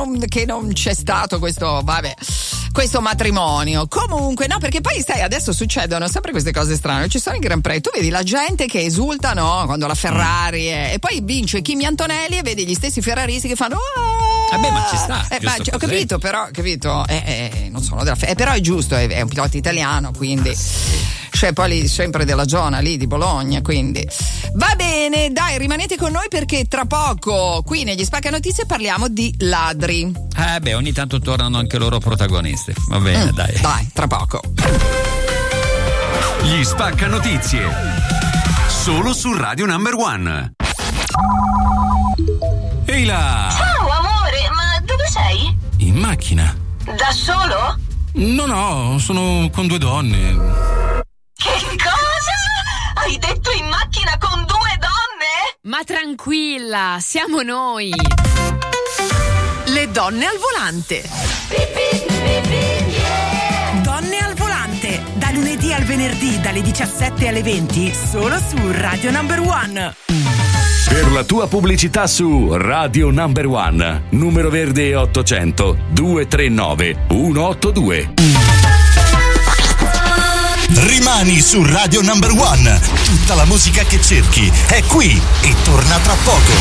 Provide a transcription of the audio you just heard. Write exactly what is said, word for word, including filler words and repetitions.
non, che non c'è stato questo, vabbè, questo matrimonio. Comunque, no, perché poi sai, adesso succedono sempre queste cose strane. Ci sono i Gran Premi, tu vedi la gente che esulta, no? Quando la Ferrari è, e poi vince Kimi Antonelli e vedi gli stessi ferraristi che fanno oh! Vabbè, ma ci sta. Eh, ma, ho capito, però, capito, eh, eh, non sono della fe- eh, però è giusto, è, è un pilota italiano, quindi c'è poi lì, sempre della zona lì di Bologna, quindi va bene, dai, rimanete con noi perché tra poco qui negli Spacca Notizie parliamo di ladri. Eh beh, ogni tanto tornano anche loro protagonisti. Va bene, mm, dai. Dai, tra poco. Gli Spacca Notizie. Solo su Radio Number One. Ehi là! Ciao amore, ma dove sei? In macchina. Da solo? No, no, sono con due donne. Che cosa? Hai detto in macchina con due donne? Ma tranquilla, siamo noi. Le donne al volante. Donne al volante, da lunedì al venerdì dalle diciassette alle venti, solo su Radio Number One. Per la tua pubblicità su Radio Number One, numero verde ottocento due tre nove uno otto due. Rimani su Radio Number One. Tutta la musica che cerchi è qui e torna tra poco.